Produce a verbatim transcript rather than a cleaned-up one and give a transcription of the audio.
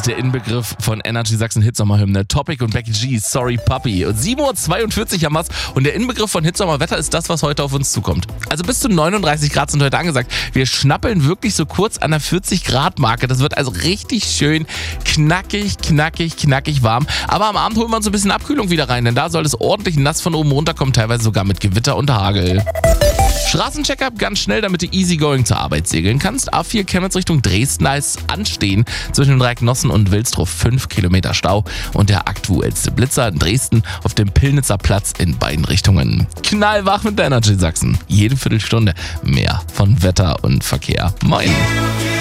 ist der Inbegriff von Energy Sachsen Hitsommerhymne. Topic und Becky G, Sorry Puppy. Und sieben Uhr zweiundvierzig haben wir's. Und der Inbegriff von Hitsommerwetter ist das, was heute auf uns zukommt. Also bis zu neununddreißig Grad sind heute angesagt. Wir schnappeln wirklich so kurz an der vierzig Grad Marke. Das wird also richtig schön knackig, knackig, knackig warm. Aber am Abend holen wir uns so ein bisschen Abkühlung wieder rein, denn da soll es ordentlich nass von oben runterkommen, teilweise sogar mit Gewitter und Hagel. Straßencheck-up ganz schnell, damit du easygoing zur Arbeit segeln kannst. A vier Chemnitz Richtung Dresden, da ist Anstehen zwischen den Dreiecknossen und Wilsdruff fünf Kilometer Stau. Und der aktuellste Blitzer in Dresden auf dem Pillnitzer Platz in beiden Richtungen. Knallwach mit der Energy Sachsen. Jede Viertelstunde mehr von Wetter und Verkehr. Moin!